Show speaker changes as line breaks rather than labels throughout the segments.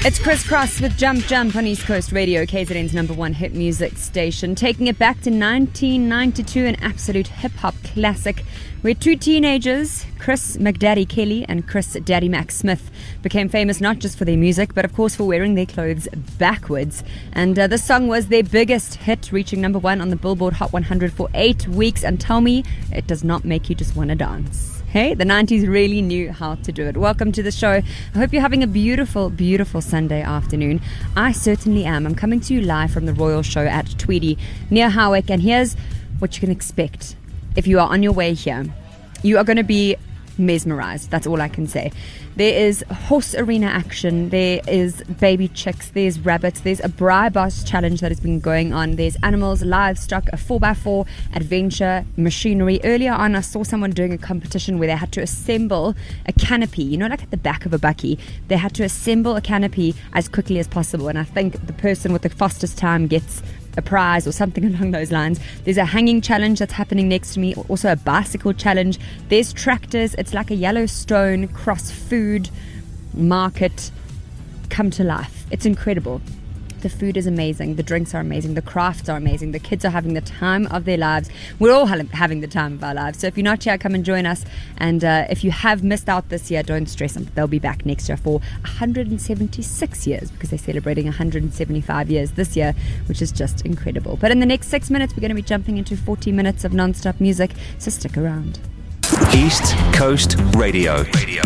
It's Chris Cross with Jump Jump on East Coast Radio, KZN's #1 hit music station. Taking it back to 1992, an absolute hip-hop classic where two teenagers, Chris McDaddy Kelly and Chris Daddy Mac Smith, became famous not just for their music, but of course for wearing their clothes backwards. And this song was their biggest hit, reaching #1 on the Billboard Hot 100 for 8 weeks. And tell me, it does not make you just want to dance. Hey, the 90s really knew how to do it. Welcome to the show. I hope you're having a beautiful, beautiful Sunday afternoon. I certainly am. I'm coming to you live from the Royal Show at Tweedy near Howick, and here's what you can expect. If you are on your way here, you are going to be mesmerized. That's all I can say. There is horse arena action, there is baby chicks, there's rabbits, there's a Braai Boss challenge that has been going on, there's animals, livestock, a 4x4 adventure, machinery. Earlier on I saw someone doing a competition where they had to assemble a canopy, you know, like at the back of a bakkie. They had to assemble a canopy as quickly as possible, and I think the person with the fastest time gets a prize or something along those lines. There's a hanging challenge that's happening next to me, also a bicycle challenge. There's tractors. It's like a Yellowstone cross food market come to life. It's incredible. The food is amazing. The drinks are amazing. The crafts are amazing. The kids are having the time of their lives. We're all having the time of our lives. So if you're not here, come and join us. And if you have missed out this year, don't stress them. They'll be back next year for 176 years because they're celebrating 175 years this year, which is just incredible. But in the next 6 minutes, we're going to be jumping into 40 minutes of non-stop music. So stick around.
East Coast Radio.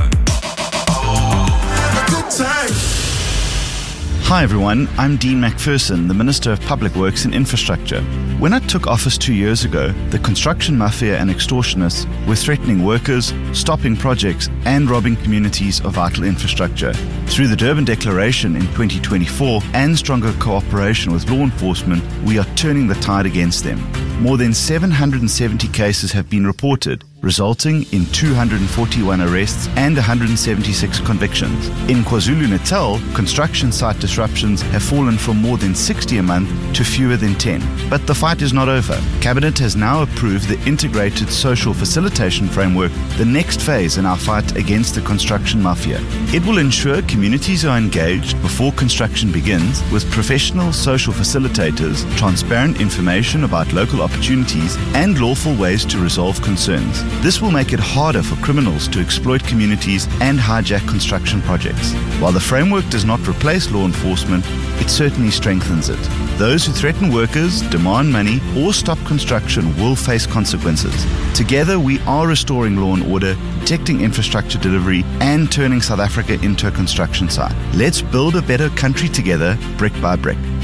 Good time.
Hi everyone, I'm Dean McPherson, the Minister of Public Works and Infrastructure. When I took office 2 years ago, the construction mafia and extortionists were threatening workers, stopping projects and robbing communities of vital infrastructure. Through the Durban Declaration in 2024 and stronger cooperation with law enforcement, we are turning the tide against them. More than 770 cases have been reported, resulting in 241 arrests and 176 convictions. In KwaZulu-Natal, construction site disruptions have fallen from more than 60 a month to fewer than 10. But the fight is not over. Cabinet has now approved the Integrated Social Facilitation Framework, the next phase in our fight against the construction mafia. It will ensure communities are engaged before construction begins with professional social facilitators, transparent information about local opportunities, and lawful ways to resolve concerns. This will make it harder for criminals to exploit communities and hijack construction projects. While the framework does not replace law enforcement, it certainly strengthens it. Those who threaten workers, demand money, or stop construction will face consequences. Together, we are restoring law and order, protecting infrastructure delivery, and turning South Africa into a construction site. Let's build a better country together, brick by brick.